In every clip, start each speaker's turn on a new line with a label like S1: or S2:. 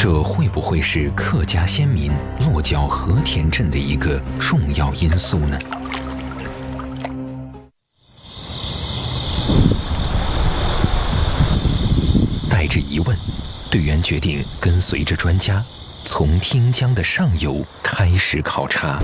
S1: 这会不会是客家先民落脚和田镇的一个重要因素呢？带着疑问，队员决定跟随着专家，从汀江的上游开始考察。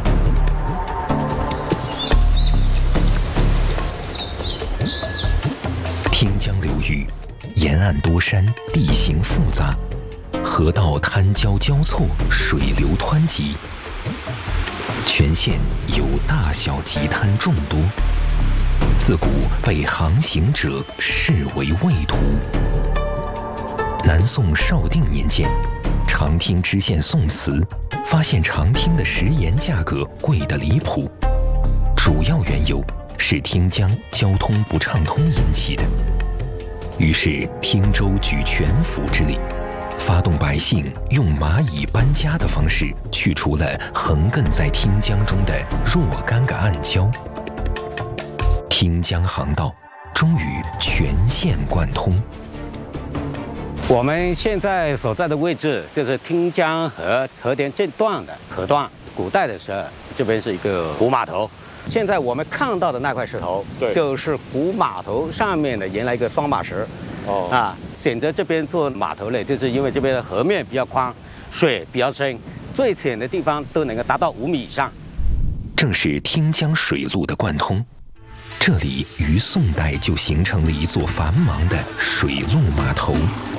S1: 汀江流域沿岸多山，地形复杂，河道滩礁交错，水流湍急，全县有大小急滩众多，自古被航行者视为畏途。南宋绍定年间，长汀知县宋慈发现长汀的食盐价格贵得离谱，主要缘由是汀江交通不畅通引起的。于是汀州举全府之力，发动百姓用蚂蚁搬家的方式去除了横亘在汀江中的若干个暗礁。汀江航道终于全线贯通。
S2: 我们现在所在的位置就是汀江和和田镇段的河段。古代的时候，这边是一个古码头。现在我们看到的那块石头，对，就是古码头上面的原来一个双码石。选择这边做码头呢，就是因为这边的河面比较宽，水比较深，最浅的地方都能够达到5米以上。
S1: 正是汀江水路的贯通，这里于宋代就形成了一座繁忙的水陆码头。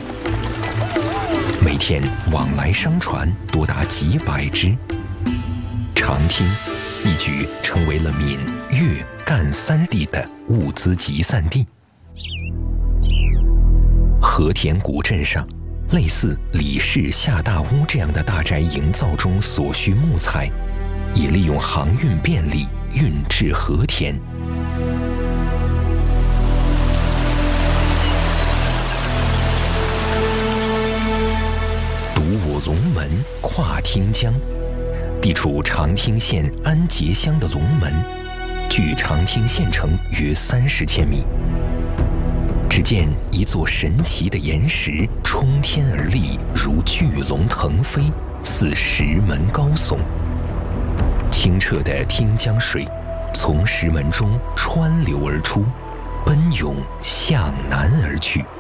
S1: 每天往来商船多达几百只，长汀一举成为了闽粤赣3地的物资集散地。和田古镇上，类似李氏下大屋这样的大宅营造中所需木材，也利用航运便利运至和田。独我龙门跨汀江，地处长汀县安节乡的龙门，距长汀县城约30千米。只见一座神奇的岩石冲天而立，如巨龙腾飞，似石门高耸。清澈的汀江水从石门中穿流而出，奔涌向南而去。